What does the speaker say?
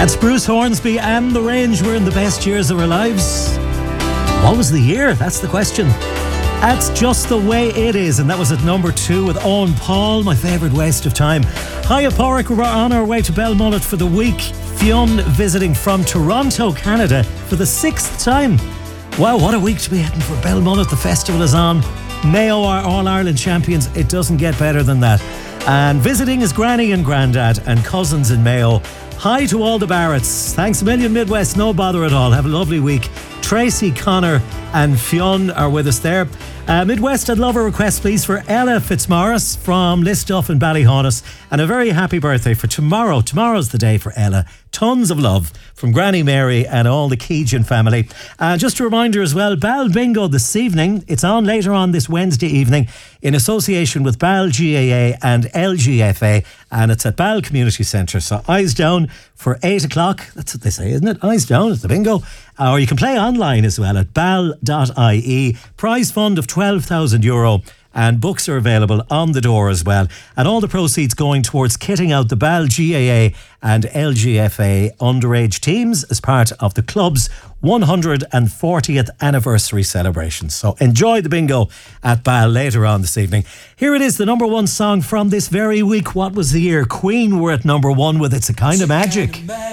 That's Bruce Hornsby and The Range. We're in the best years of our lives. What was the year? That's the question. That's Just the Way It Is, and that was at number 2 with Owen Paul, my favourite waste of time. Hiya Porrick, we're on our way to Belmullet for the week. Fionn visiting from Toronto, Canada for the 6th time. Wow, what a week to be heading for Belmullet. The festival is on. Mayo are All-Ireland champions. It doesn't get better than that. And visiting is Granny and Grandad and cousins in Mayo. Hi to all the Barretts. Thanks a million, Midwest. No bother at all. Have a lovely week. Tracy, Connor and Fionn are with us there. Midwest, I'd love a request, please, for Ella Fitzmaurice from Listuff in Ballyhaunis. And a very happy birthday for tomorrow. Tomorrow's the day for Ella. Tons of love from Granny Mary and all the Keegan family. Just a reminder as well, Bal Bingo this evening. It's on later on this Wednesday evening in association with Bal GAA and LGFA. And it's at Bal Community Centre. So eyes down for 8 o'clock. That's what they say, isn't it? Eyes down, it's the bingo. Or you can play online as well at bal.ie. Prize fund of €12,000. And books are available on the door as well. And all the proceeds going towards kitting out the Bal GAA and LGFA underage teams as part of the club's 140th anniversary celebration. So enjoy the bingo at Bal later on this evening. Here it is, the number 1 song from this very week. What was the year? Queen were at number 1 with It's a Kind of Magic.